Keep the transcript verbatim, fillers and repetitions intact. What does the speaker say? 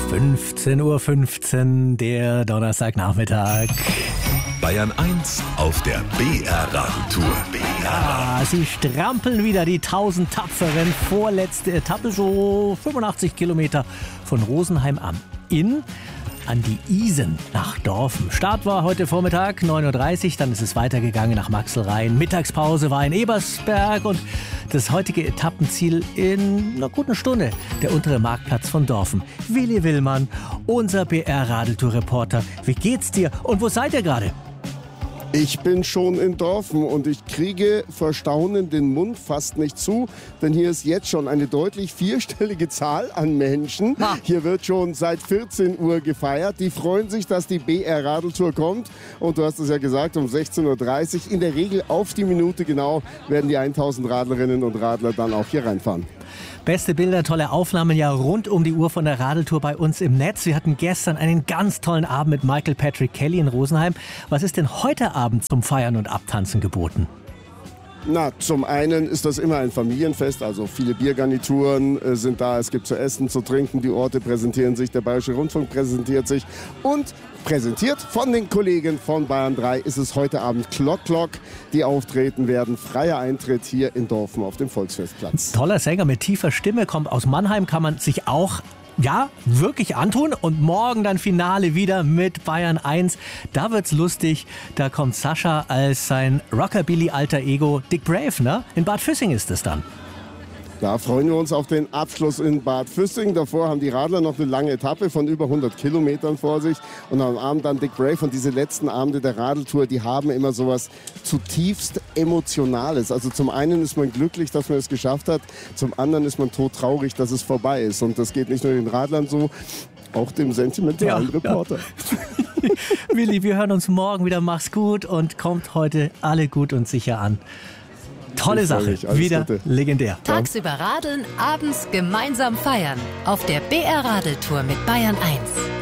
fünfzehn Uhr fünfzehn, der Donnerstagnachmittag. Bayern eins auf der B R-Radeltour. Ja, sie strampeln wieder, die tausend Tapferen. Vorletzte Etappe, so fünfundachtzig Kilometer von Rosenheim am Inn an die Isen nach Dorfen. Start war heute Vormittag neun Uhr dreißig, dann ist es weitergegangen nach Maxelrhein. Mittagspause war in Ebersberg und das heutige Etappenziel in einer guten Stunde, der untere Marktplatz von Dorfen. Willi Willmann, unser B R-Radeltour-Reporter. Wie geht's dir und wo seid ihr gerade? Ich bin schon in Dorfen und ich kriege vor Staunen den Mund fast nicht zu, denn hier ist jetzt schon eine deutlich vierstellige Zahl an Menschen. Ha. Hier wird schon seit vierzehn Uhr gefeiert. Die freuen sich, dass die B R-Radeltour kommt. Und du hast es ja gesagt, um sechzehn Uhr dreißig, in der Regel auf die Minute genau, werden die tausend Radlerinnen und Radler dann auch hier reinfahren. Beste Bilder, tolle Aufnahmen ja rund um die Uhr von der Radeltour bei uns im Netz. Wir hatten gestern einen ganz tollen Abend mit Michael Patrick Kelly in Rosenheim. Was ist denn heute Abend zum Feiern und Abtanzen geboten? Na, zum einen ist das immer ein Familienfest, also viele Biergarnituren äh, sind da, es gibt zu essen, zu trinken, die Orte präsentieren sich, der Bayerische Rundfunk präsentiert sich und präsentiert von den Kollegen von Bayern drei ist es heute Abend Klock Klock, die auftreten werden. Freier Eintritt hier in Dorfen auf dem Volksfestplatz. Toller Sänger mit tiefer Stimme, kommt aus Mannheim, kann man sich auch ja, wirklich antun. Und morgen dann Finale wieder mit Bayern eins. Da wird's lustig. Da kommt Sascha als sein Rockabilly-alter Ego Dick Brave, ne? In Bad Füssing ist es dann. Da freuen wir uns auf den Abschluss in Bad Füssing. Davor haben die Radler noch eine lange Etappe von über hundert Kilometern vor sich. Und am Abend dann Dick Brave. Und diese letzten Abende der Radeltour, die haben immer sowas zutiefst Emotionales. Also zum einen ist man glücklich, dass man es geschafft hat. Zum anderen ist man todtraurig, dass es vorbei ist. Und das geht nicht nur den Radlern so, auch dem sentimentalen Ja, Reporter. Ja. Willi, wir hören uns morgen wieder. Mach's gut und kommt heute alle gut und sicher an. Tolle Sache, wieder Gute. Legendär. Tagsüber radeln, abends gemeinsam feiern. Auf der B R-Radeltour mit Bayern eins.